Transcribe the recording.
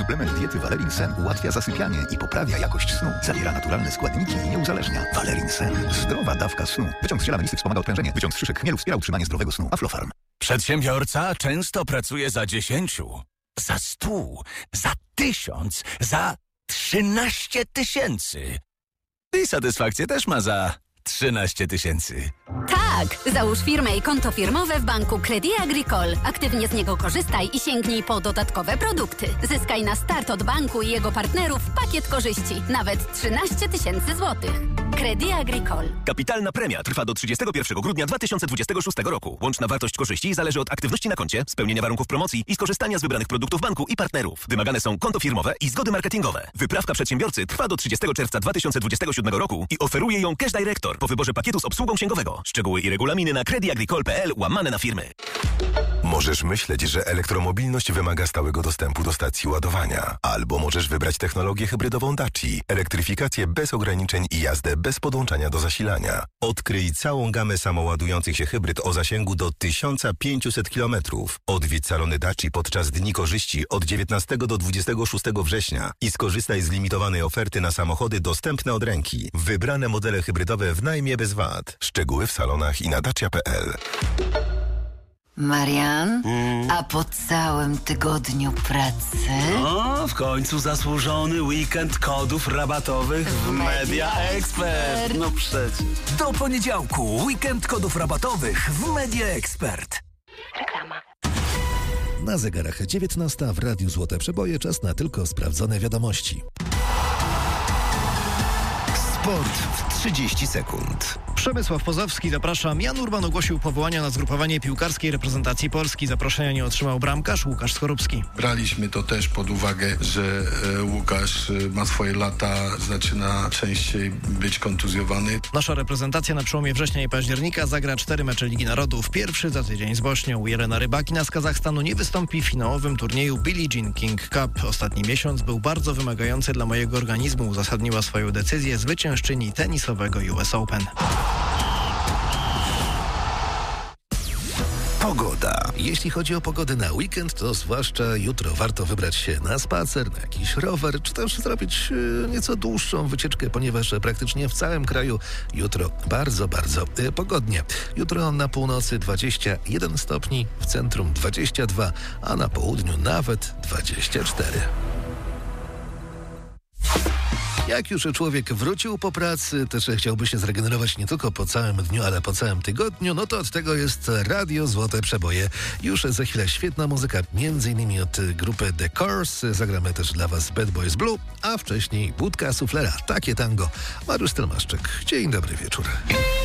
Suplement diety Valerin Sen ułatwia zasypianie i poprawia jakość snu. Zawiera naturalne składniki i nie uzależnia. Valerin Sen. Zdrowa dawka snu. Wyciąg z ziela melisy wspomaga odprężenie. Wyciąg z szyszek chmielu wspiera utrzymanie zdrowego snu. Aflofarm. Przedsiębiorca często pracuje za 10, za 100, za 1000, za 13 tysięcy. I satysfakcję też ma za 13 tysięcy. Tak! Załóż firmę i konto firmowe w banku Crédit Agricole. Aktywnie z niego korzystaj i sięgnij po dodatkowe produkty. Zyskaj na start od banku i jego partnerów pakiet korzyści. Nawet 13 tysięcy złotych. Crédit Agricole. Kapitalna premia trwa do 31 grudnia 2026 roku. Łączna wartość korzyści zależy od aktywności na koncie, spełnienia warunków promocji i skorzystania z wybranych produktów banku i partnerów. Wymagane są konto firmowe i zgody marketingowe. Wyprawka przedsiębiorcy trwa do 30 czerwca 2027 roku i oferuje ją Cash Director po wyborze pakietu z obsługą księgowego. Szczegóły i regulaminy na crediagricole.pl/firmy. Możesz myśleć, że elektromobilność wymaga stałego dostępu do stacji ładowania. Albo możesz wybrać technologię hybrydową Daci. Elektryfikację bez ograniczeń i jazdę bez podłączania do zasilania. Odkryj całą gamę samoładujących się hybryd o zasięgu do 1500 km. Odwiedź salony Daci podczas Dni Korzyści od 19 do 26 września i skorzystaj z limitowanej oferty na samochody dostępne od ręki. Wybrane modele hybrydowe w najmie bez VAT. Szczegóły w salonach i na dacia.pl. Marian, a po całym tygodniu pracy... No, w końcu zasłużony weekend kodów rabatowych w Media Expert. No przecież. Do poniedziałku weekend kodów rabatowych w Media Expert. Reklama. Na zegarach 19 w Radiu Złote Przeboje czas na tylko sprawdzone wiadomości. Sport w 30 sekund. Przemysław Pozowski, zapraszam. Jan Urban ogłosił powołania na zgrupowanie piłkarskiej reprezentacji Polski. Zaproszenia nie otrzymał bramkarz Łukasz Skorupski. Braliśmy to też pod uwagę, że Łukasz ma swoje lata, zaczyna częściej być kontuzjowany. Nasza reprezentacja na przełomie września i października zagra 4 mecze Ligi Narodów. Pierwszy za tydzień z Bośnią. Jelena Rybakina z Kazachstanu nie wystąpi w finałowym turnieju Billie Jean King Cup. Ostatni miesiąc był bardzo wymagający dla mojego organizmu. Uzasadniła swoją decyzję zwyciężczyni tenisowego US Open. Pogoda. Jeśli chodzi o pogodę na weekend, to zwłaszcza jutro warto wybrać się na spacer, na jakiś rower, czy też zrobić nieco dłuższą wycieczkę, ponieważ praktycznie w całym kraju jutro bardzo pogodnie. Jutro na północy 21 stopni, w centrum 22, a na południu nawet 24. Jak już człowiek wrócił po pracy, też chciałby się zregenerować nie tylko po całym dniu, ale po całym tygodniu, no to od tego jest Radio Złote Przeboje. Już za chwilę świetna muzyka, m.in. od grupy The Course. Zagramy też dla Was Bad Boys Blue, a wcześniej Budka Suflera. Takie tango. Mariusz Stelmaszczyk. Dzień dobry wieczór.